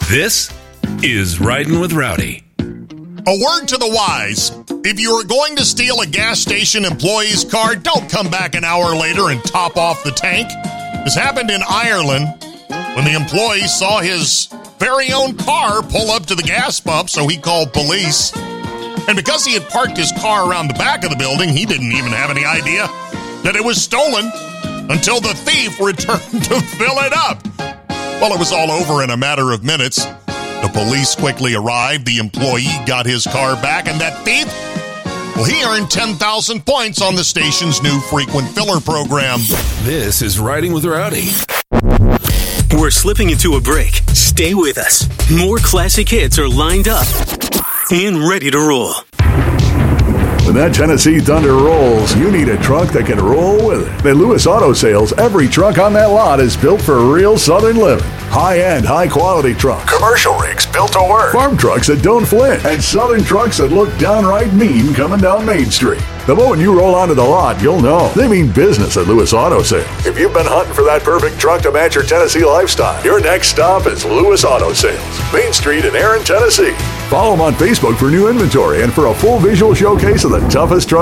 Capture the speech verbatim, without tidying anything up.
This is Riding with Rowdy. A word to the wise. If you are going to steal a gas station employee's car, don't come back an hour later and top off the tank. This happened in Ireland when the employee saw his very own car pull up to the gas pump, so he called police. And because he had parked his car around the back of the building, he didn't even have any idea that it was stolen until the thief returned to fill it up. Well, it was all over in a matter of minutes. The police quickly arrived, the employee got his car back, and that thief, well, he earned ten thousand points on the station's new frequent filler program. This is Riding with Rowdy. We're slipping into a break. Stay with us. More classic hits are lined up and ready to roll. When that Tennessee Thunder rolls, you need a truck that can roll with it. At Lewis Auto Sales, every truck on that lot is built for real Southern living. High-end, high-quality trucks. Commercial rigs built to work. Farm trucks that don't flinch. And Southern trucks that look downright mean coming down Main Street. The moment you roll onto the lot, you'll know. They mean business at Lewis Auto Sales. If you've been hunting for that perfect truck to match your Tennessee lifestyle, your next stop is Lewis Auto Sales. Main Street in Aaron, Tennessee. Follow them on Facebook for new inventory and for a full visual showcase of the toughest trucks